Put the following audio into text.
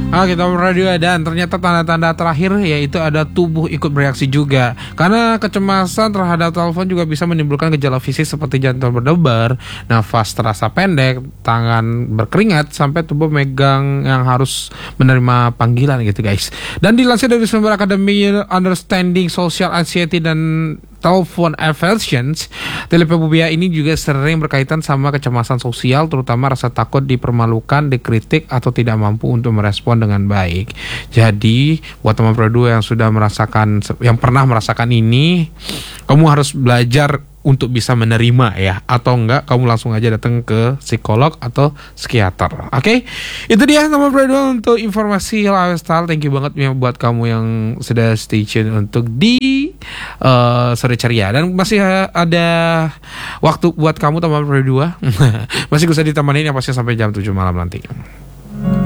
Oke, nomor radio, dan ternyata tanda-tanda terakhir yaitu ada tubuh ikut bereaksi juga. Karena kecemasan terhadap telepon juga bisa menimbulkan gejala fisik seperti jantung berdebar, nafas terasa pendek, tangan berkeringat, sampai tubuh megang yang harus menerima panggilan gitu guys. Dan dilansir dari sumber Akademi Understanding Social Anxiety dan Telephone Aversions, telepobia ini juga sering berkaitan sama kecemasan sosial, terutama rasa takut dipermalukan, dikritik, atau tidak mampu untuk merespon dengan baik. Jadi, buat teman Pro2 yang sudah merasakan, yang pernah merasakan ini, kamu harus belajar untuk bisa menerima ya, atau enggak kamu langsung aja datang ke psikolog atau psikiater. Oke? Itu dia teman Pro2 untuk informasi lifestyle. Thank you banget ya buat kamu yang sudah stay tune untuk di sore ceria, dan masih ada waktu buat kamu teman Pro2. Masih bisa ditemanin ya pasti sampai jam 7 malam nanti.